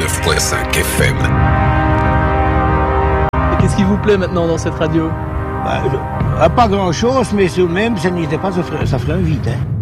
89.5 FM. Et qu'est-ce qui vous plaît maintenant dans cette radio ? Pas grand-chose, mais tout de même, ça n'était pas, ça ferait un vide. Hein.